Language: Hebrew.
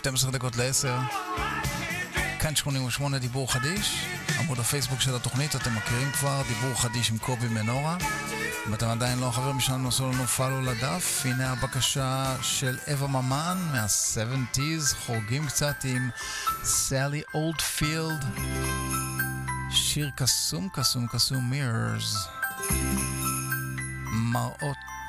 12 דקות ל-10. כאן 88 דיבור חדיש, עמוד הפייסבוק של התוכנית, אתם מכירים כבר, דיבור חדיש עם קובי מנורה. אם אתם עדיין לא חברים שלנו, עשו לנו פאלו לדף. הנה הבקשה של אווה ממן מה-70s, חורגים קצת עם סלי אולדפילד, שיר קסום קסום קסום, מיררס, מראות